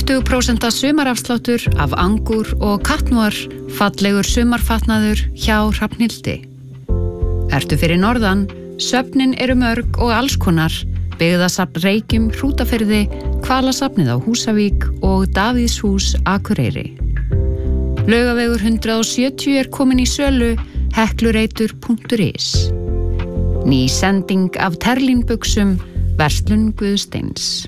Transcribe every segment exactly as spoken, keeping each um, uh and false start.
tuttugu prósent sumarafsláttur af angur og katnúar, fallegur sumarfatnaður hjá Hrafnhildi. Ertu fyrir norðan, söfnin eru mörg og allskonar, byggðasafn Reykjum, Hrútafirði, Hvalasafnið á Húsavík og Davíðshús Akureyri. Laugavegur hundrað og sjötíu er komin í sölu, heklureitur punktur is. Ný sending af terlínbuxum, verslun Guðsteins.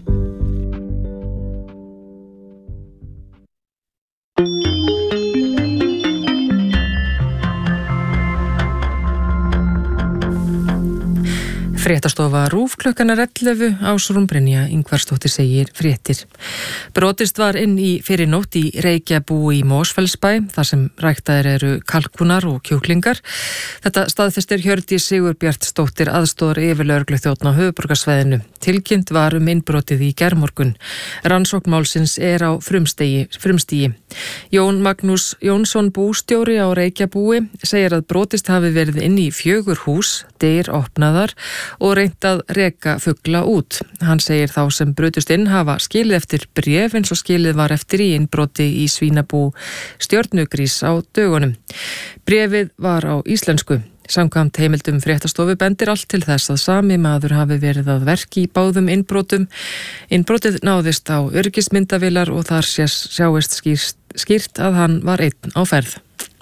Fréttastofa RÚV klukkan er ellefu, Ásrún Brynja Ingvarsdóttir segir fréttir. Brotist var inn í fyrrinótt í Reykjabúi í Mosfellsbæ, þar sem ræktaðir eru kalkunar og kjúklingar. Þetta staðfestir Hjördís Sigurbjartsdóttir aðstoðar yfirlögregluþjónn á höfuðborgarsvæðinu. Tilkynnt var um innbrotið í gærmorgun. Rannsókn málsins er á frumstigi, frumstigi. Jón Magnús Jónsson bústjóri á Reykjabúi segir að brotist hafi verið inn í fjögur hús, dyr opnaðar og reynt að reka fugla út. Hann segir þá sem brutust inn hafa skilið eftir bréf eins og skilið var eftir í innbroti í svínabú Stjörnugrís á dögunum. Bréfið var á íslensku. Samkvæmt heimildum fréttastofu bendir allt til þess að sami maður hafi verið að verki í báðum innbrotum. Innbrotið náðist á öryggismyndavélar og þar sjáist skýrt, skýrt að hann var einn á ferð.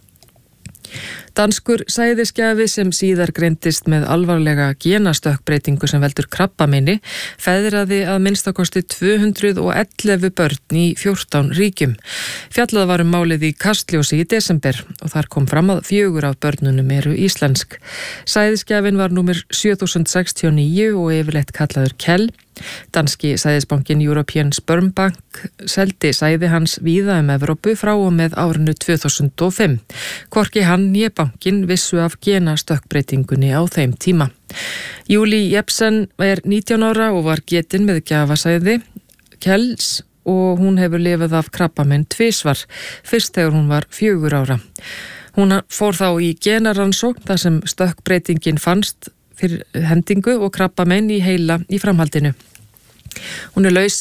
Danskur sæðisgjafi sem síðar greindist með alvarlega genastökkbreytingu sem veldur krabbameini feðraði að minnstakosti tvö hundruð og ellefu börn í fjórtán ríkjum. Fjallað var um málið í Kastljósi í desember og þar kom fram að fjögur af börnunum eru íslensk. Sæðisgjafinn var númer sjö þúsund sextíu og níu og yfirleitt kallaður Kell. Danski sæðisbankin European Sperm Bank seldi sæði hans víða um Evrópu frá og með árinu tvö þúsund og fimm. Hvorki hann né bankin vissu af genastökkbreytingunni á þeim tíma. Júlí Jepsen er nítján ára og var getin með gjafasæði Kells og hún hefur lifað af krabbamein tvisvar, fyrst þegar hún var fjögur ára. Hún fór þá í genarannsókn þar sem stökkbreytingin fannst fyrir hendingu og krabbamein í heila í framhaldinu. Hún er laus